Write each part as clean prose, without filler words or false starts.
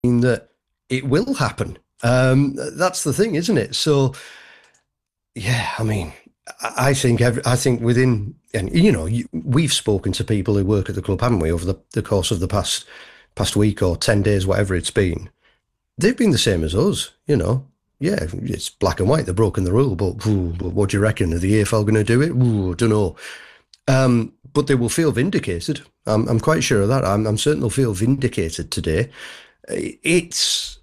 that it will happen. That's the thing, isn't it? So, yeah, I mean, I think within, and we've spoken to people who work at the club, haven't we, over the course of the past week or 10 days, whatever it's been. They've been the same as us, Yeah, it's black and white. They've broken the rule, but what do you reckon? Are the AFL going to do it? I don't know. But they will feel vindicated. I'm quite sure of that. I'm certain they'll feel vindicated today. It's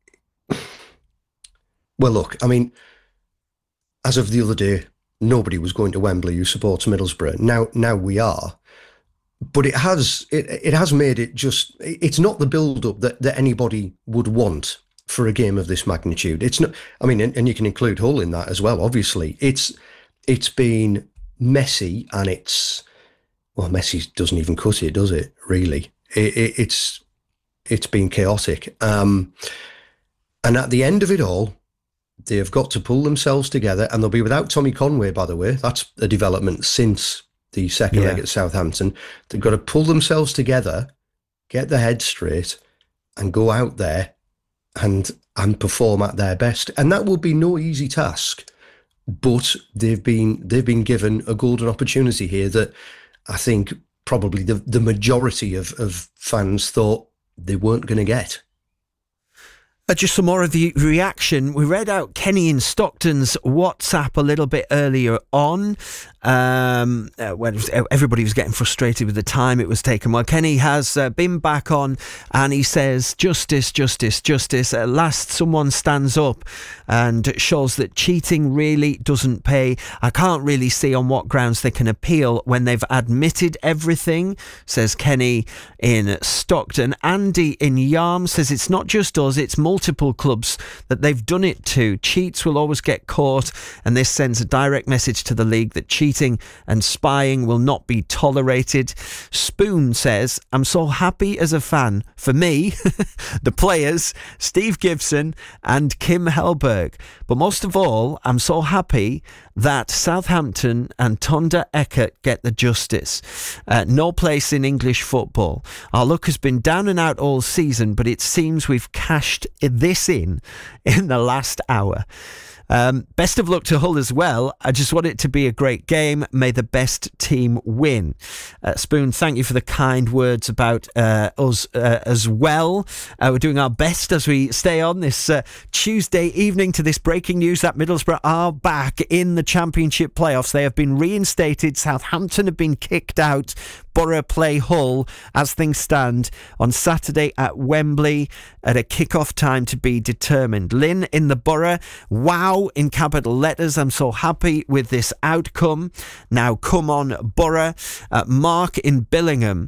Well, look, I mean, as of the other day, nobody was going to Wembley who supports Middlesbrough. Now we are, but it has made it just. It's not the build-up that anybody would want for a game of this magnitude. It's not. I mean, and you can include Hull in that as well. Obviously, it's been messy, and messy doesn't even cut it, does it? Really, it's been chaotic. And at the end of it all, they have got to pull themselves together, and they'll be without Tommy Conway, by the way. That's a development since the second leg at Southampton. They've got to pull themselves together, get their head straight, and go out there and perform at their best. And that will be no easy task, but they've been given a golden opportunity here that I think probably the majority of fans thought they weren't going to get. Just some more of the reaction. We read out Kenny in Stockton's WhatsApp a little bit earlier on, when everybody was getting frustrated with the time it was taken. Well, Kenny has been back on, and he says, justice, justice, justice. At last, someone stands up and shows that cheating really doesn't pay. I can't really see on what grounds they can appeal when they've admitted everything, says Kenny in Stockton. Andy in Yarm says it's not just us, it's multiple clubs that they've done it to. Cheats will always get caught, and this sends a direct message to the league that cheating and spying will not be tolerated. Spoon says, I'm so happy as a fan for me, the players, Steve Gibson and Kim Helberg. But most of all, I'm so happy that Southampton and Tonda Eckert get the justice. No place in English football. Our luck has been down and out all season, but it seems we've cashed this in the last hour. Best of luck to Hull as well. I just want it to be a great game. May the best team win. Spoon, thank you for the kind words about us as well. We're doing our best as we stay on this Tuesday evening to this breaking news that Middlesbrough are back in the Championship playoffs. They have been reinstated. Southampton have been kicked out. Borough play Hull as things stand on Saturday at Wembley at a kick-off time to be determined. Lynn in the Borough, wow in capital letters. I'm so happy with this outcome. Now come on Borough. Mark in Billingham.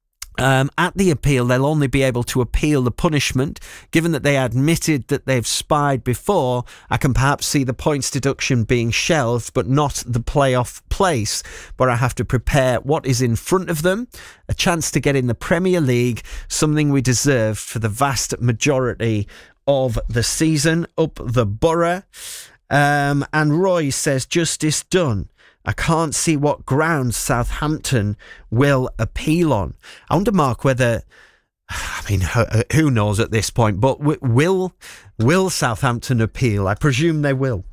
At the appeal, they'll only be able to appeal the punishment. Given that they admitted that they've spied before, I can perhaps see the points deduction being shelved, but not the playoff place. But I have to prepare what is in front of them. A chance to get in the Premier League, something we deserve for the vast majority of the season. Up the Borough. And Roy says, justice done. I can't see what grounds Southampton will appeal on. I wonder, Mark, whether, I mean, who knows at this point, but will Southampton appeal? I presume they will.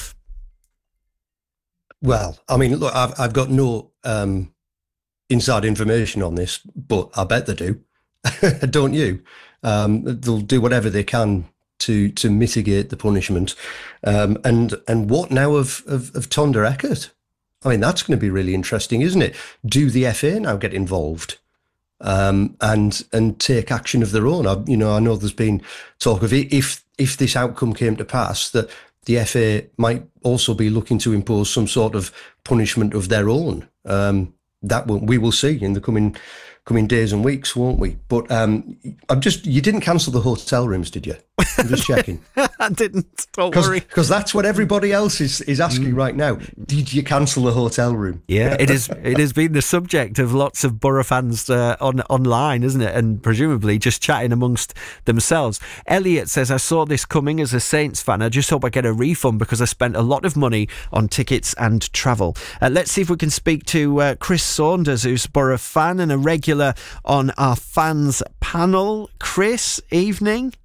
Well, I mean, look, I've got no inside information on this, but I bet they do. Don't you? They'll do whatever they can to mitigate the punishment. And what now of Tonda Eckert? I mean, that's going to be really interesting, isn't it? Do the FA now get involved and take action of their own? I know there's been talk of if this outcome came to pass, that the FA might also be looking to impose some sort of punishment of their own. We will see in the coming days and weeks, won't we? But you didn't cancel the hotel rooms, did you? I'm just checking. I didn't. Don't worry. Because that's what everybody else is asking right now. Did you cancel the hotel room? Yeah, it is. It has been the subject of lots of Borough fans online, isn't it? And presumably just chatting amongst themselves. Elliot says, I saw this coming as a Saints fan. I just hope I get a refund because I spent a lot of money on tickets and travel. Let's see if we can speak to Chris Saunders, who's a Borough fan and a regular on our fans panel. Chris, evening.